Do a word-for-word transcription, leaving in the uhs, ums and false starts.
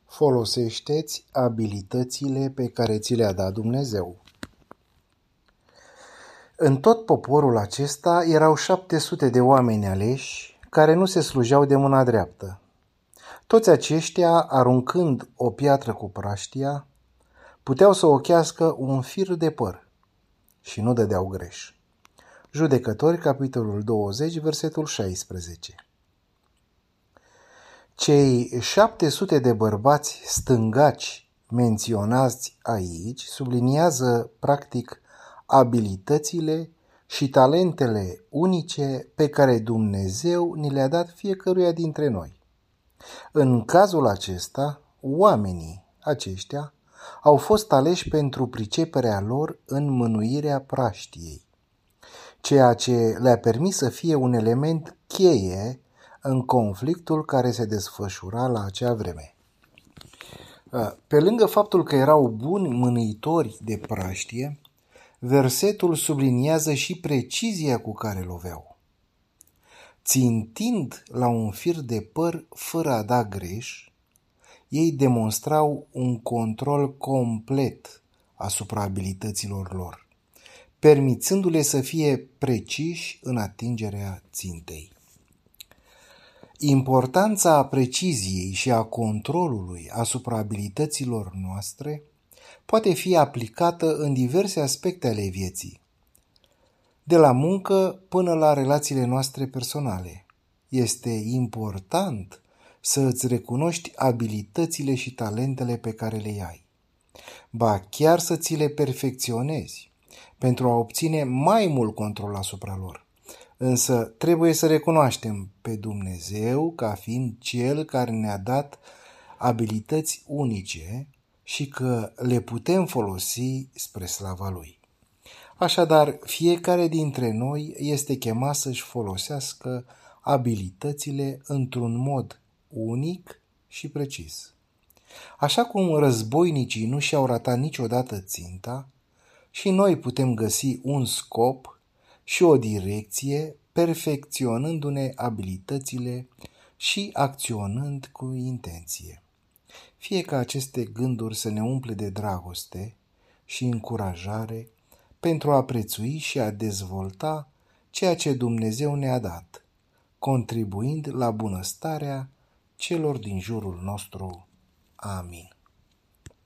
Folosește-ți abilitățile pe care ți le-a dat Dumnezeu. În tot poporul acesta erau șapte sute de oameni aleși care nu se slujeau de mâna dreaptă. Toți aceștia, aruncând o piatră cu praștia, puteau să ochească un fir de păr și nu dădeau greș. Judecători, capitolul douăzeci, versetul șaisprezece. Cei șapte sute de bărbați stângaci menționați aici subliniază practic abilitățile și talentele unice pe care Dumnezeu ni le-a dat fiecăruia dintre noi. În cazul acesta, oamenii aceștia au fost aleși pentru priceperea lor în mânuirea praștiei, ceea ce le-a permis să fie un element cheie în conflictul care se desfășura la acea vreme. Pe lângă faptul că erau buni mânuitori de praștie, versetul subliniază și precizia cu care loveau. Țintind la un fir de păr fără a da greș, ei demonstrau un control complet asupra abilităților lor, permițându-le să fie preciși în atingerea țintei. Importanța preciziei și a controlului asupra abilităților noastre poate fi aplicată în diverse aspecte ale vieții, de la muncă până la relațiile noastre personale. Este important să îți recunoști abilitățile și talentele pe care le ai, ba chiar să ți le perfecționezi pentru a obține mai mult control asupra lor. Însă trebuie să recunoaștem pe Dumnezeu ca fiind Cel care ne-a dat abilități unice și că le putem folosi spre slava Lui. Așadar, fiecare dintre noi este chemat să-și folosească abilitățile într-un mod unic și precis. Așa cum războinicii nu și-au ratat niciodată ținta, și noi putem găsi un scop și o direcție perfecționându-ne abilitățile și acționând cu intenție. Fie ca aceste gânduri să ne umple de dragoste și încurajare pentru a prețui și a dezvolta ceea ce Dumnezeu ne-a dat, contribuind la bunăstarea celor din jurul nostru. Amin.